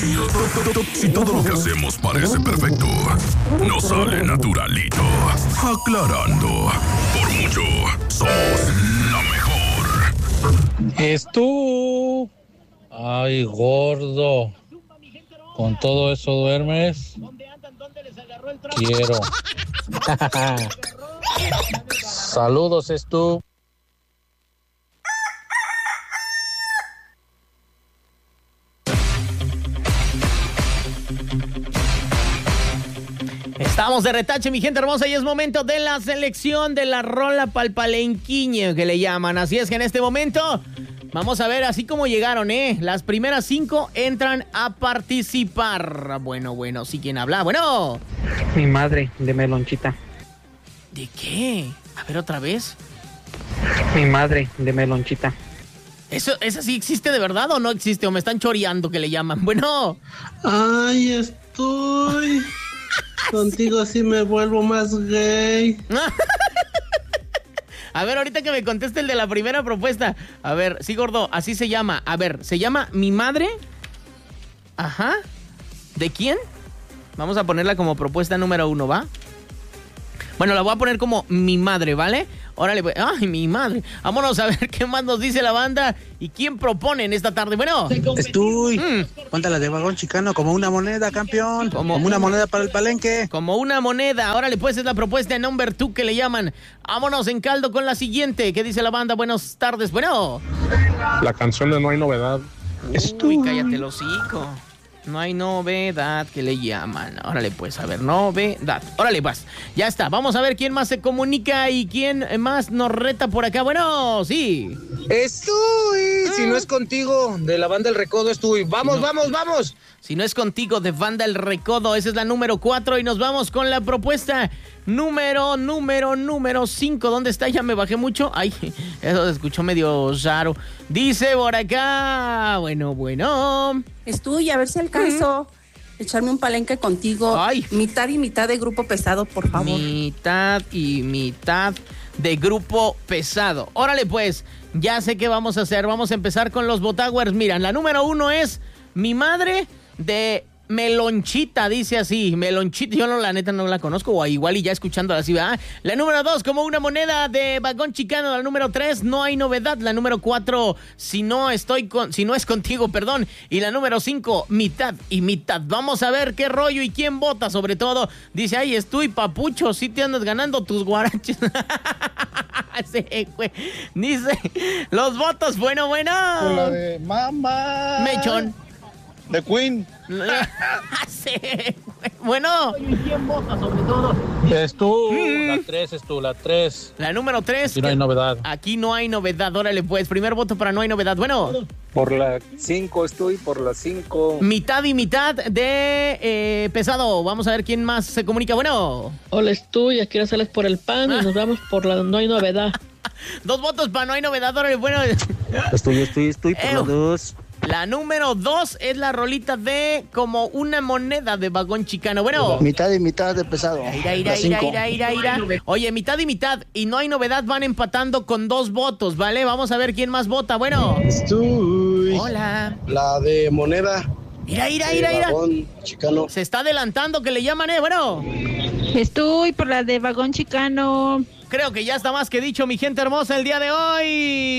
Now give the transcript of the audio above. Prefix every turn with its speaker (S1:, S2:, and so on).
S1: Si todo lo que hacemos parece perfecto, no sale naturalito. Aclarando, por mucho, somos la mejor.
S2: Es tú. Ay, gordo. ¿Con todo eso duermes? Quiero. Saludos, es tú.
S3: Estamos de retache, mi gente hermosa, y es momento de la selección de la rola palpalenquiñe que le llaman. Así es que en este momento vamos a ver así como llegaron, las primeras 5 entran a participar. Bueno, ¿sí quién habla? Bueno.
S4: Mi madre, de Melonchita.
S3: ¿De qué? A ver otra vez.
S4: Mi madre, de Melonchita.
S3: ¿Esa sí existe de verdad o no existe? ¿O me están choreando que le llaman? Bueno.
S5: Ay, estoy... Contigo sí me vuelvo más gay.
S3: A ver, ahorita que me conteste el de la primera propuesta. A ver, sí, gordo, así se llama. A ver, ¿se llama Mi Madre? Ajá. ¿De quién? Vamos a ponerla como propuesta número 1, ¿va? Bueno, la voy a poner como Mi Madre, ¿vale? Órale, pues. ¡Ay, mi madre! Vámonos a ver qué más nos dice la banda y quién propone en esta tarde. Bueno.
S6: Estoy. Cuéntala de vagón chicano como una moneda, campeón. Como una moneda para el palenque.
S3: Como una moneda. Órale, pues es la propuesta number 2 que le llaman. Vámonos en caldo con la siguiente. ¿Qué dice la banda? Buenas tardes. Bueno.
S7: La canción de No hay novedad.
S3: Uy, cállate el hocico. No hay novedad que le llaman. Órale, pues, a ver, novedad. Órale, pues, ya está. Vamos a ver quién más se comunica y quién más nos reta por acá. Bueno, sí.
S6: Estoy. Si no es contigo, de la banda El Recodo estoy. Vamos, vamos.
S3: Si no es contigo, de banda El Recodo. Esa es la número 4 y nos vamos con la propuesta número 5. ¿Dónde está? Ya me bajé mucho. Ay, eso se escuchó medio raro. Dice por acá. Bueno.
S8: Estoy, a ver si alcanzo. Echarme un palenque contigo.
S3: Ay.
S8: Mitad y mitad de Grupo Pesado, por favor.
S3: Mitad y mitad de Grupo Pesado. Órale, pues, ya sé qué vamos a hacer. Vamos a empezar con los Botowers. Miren, la número 1 es Mi Madre de Melonchita, dice así. Melonchita, yo no, la neta no la conozco, o igual y ya escuchándola así, ¿verdad? La número 2, como una moneda de Vagón Chicano. La número 3, No hay novedad. La número 4, Si no es contigo, perdón. Y la número 5, Mitad y mitad. Vamos a ver qué rollo y quién vota, sobre todo. Dice, ay, estoy papucho, sí te andas ganando tus guaraches. Sí, güey. Dice, los votos, bueno.
S7: Con la de Mamá.
S3: Mechón.
S7: De Queen.
S3: Sí, bueno.
S2: ¿Y quién vota sobre todo? Es tú. La 3.
S3: La número 3.
S2: Aquí no hay novedad.
S3: Aquí no hay novedad. Órale, pues. Primer voto para No hay novedad. Bueno.
S9: Por la 5 estoy, por la 5.
S3: Mitad y mitad de Pesado. Vamos a ver quién más se comunica. Bueno.
S10: Hola, estoy. Aquí sales por el pan y nos vamos por la No hay novedad.
S3: 2 votos para No hay novedad. Órale, bueno.
S6: Estoy por la 2.
S3: La número 2 es la rolita de Como una moneda de Vagón Chicano. Bueno.
S6: Mitad y mitad de Pesado.
S3: Ira. Oye, mitad y mitad y No hay novedad van empatando con 2 votos, ¿vale? Vamos a ver quién más vota. Bueno.
S5: Estoy.
S3: Hola.
S5: La de moneda.
S3: Ira.
S5: Vagón Chicano.
S3: Se está adelantando que le llaman, bueno.
S11: Estoy por la de Vagón Chicano.
S3: Creo que ya está más que dicho, mi gente hermosa, el día de hoy.